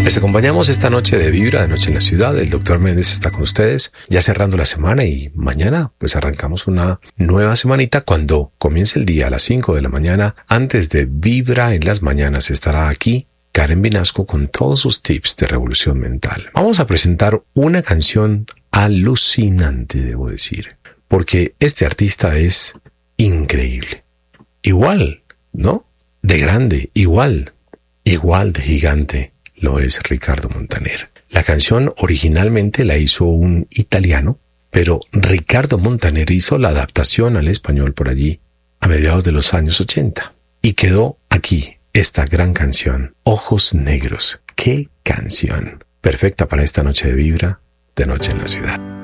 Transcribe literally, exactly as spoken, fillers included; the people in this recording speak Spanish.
Les acompañamos esta noche de Vibra, de Noche en la Ciudad. El doctor Méndez está con ustedes, ya cerrando la semana, y mañana pues arrancamos una nueva semanita cuando comience el día a las cinco de la mañana. Antes de Vibra en las mañanas estará aquí Karen Vinasco con todos sus tips de revolución mental. Vamos a presentar una canción alucinante, debo decir, porque este artista es increíble. Igual, ¿no? De grande, igual, igual de gigante lo es Ricardo Montaner. La canción originalmente la hizo un italiano, pero Ricardo Montaner hizo la adaptación al español por allí a mediados de los años ochenta. Y quedó aquí esta gran canción, Ojos Negros. ¡Qué canción! Perfecta para esta noche de Vibra, de Noche en la Ciudad.